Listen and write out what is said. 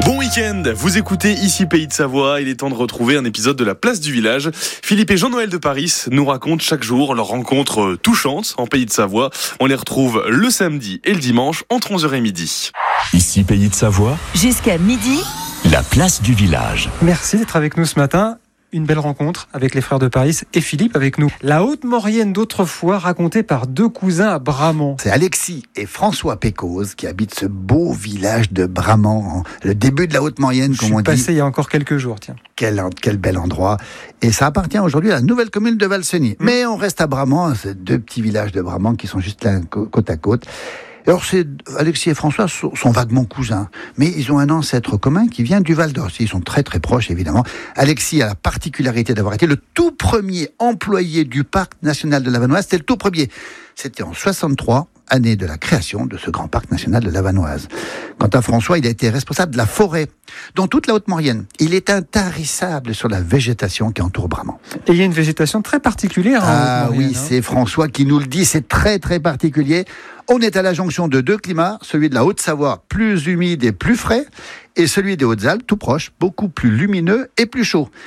Bon week-end, vous écoutez ici Pays de Savoie, il est temps de retrouver un épisode de la Place du Village. Philippe et Jean-Noël de Paris nous racontent chaque jour leurs rencontres touchantes en Pays de Savoie. On les retrouve le samedi et le dimanche entre 11h et midi. Ici Pays de Savoie, jusqu'à midi, la Place du Village. Merci d'être avec nous ce matin. Une belle rencontre avec les frères de Paris et Philippe avec nous. La Haute-Maurienne d'autrefois racontée par deux cousins à Bramant. C'est Alexis et François Pécose qui habitent ce beau village de Bramant, le début de la Haute-Maurienne, comme on dit. Je suis passé il y a encore quelques jours, tiens. Quel bel endroit. Et ça appartient aujourd'hui à la nouvelle commune de Valseny. Mais on reste à Bramant, ces deux petits villages de Bramant qui sont juste là, côte à côte. Alors, Alexis et François sont vaguement cousins, mais ils ont un ancêtre commun qui vient du Val d'Or. Ils sont très très proches, évidemment. Alexis a la particularité d'avoir été le tout premier employé du parc national de la Vanoise. C'était le tout premier. C'était en 63, année de la création de ce grand parc national de la Vanoise. Quant à François, il a été responsable de la forêt dans toute la Haute-Maurienne. Il est intarissable sur la végétation qui entoure Bramant. Et il y a une végétation très particulière en Haute-Maurienne. Oui, c'est François qui nous le dit, c'est très très particulier. On est à la jonction de deux climats, celui de la Haute-Savoie, plus humide et plus frais, et celui des Hautes-Alpes, tout proche, beaucoup plus lumineux et plus chaud.